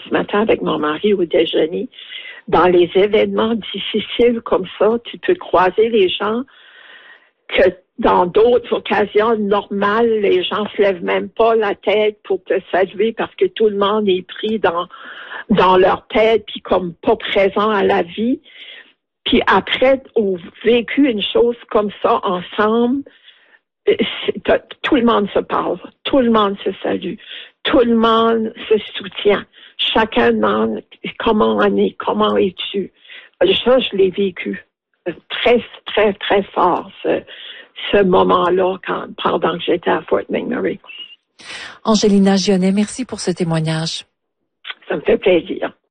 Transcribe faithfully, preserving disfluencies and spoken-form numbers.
ce matin avec mon mari au déjeuner. Dans les événements difficiles comme ça, tu peux croiser les gens que dans d'autres occasions normales, les gens se lèvent même pas la tête pour te saluer parce que tout le monde est pris dans dans leur tête puis comme pas présent à la vie. Puis après, on vécu une chose comme ça ensemble, tout le monde se parle, tout le monde se salue, tout le monde se soutient. Chacun demande comment on est, comment es-tu. Ça, je l'ai vécu très, très, très fort, ce, ce moment-là, quand, pendant que j'étais à Fort McMurray. Angelina Gionnet, merci pour ce témoignage. Ça me fait plaisir.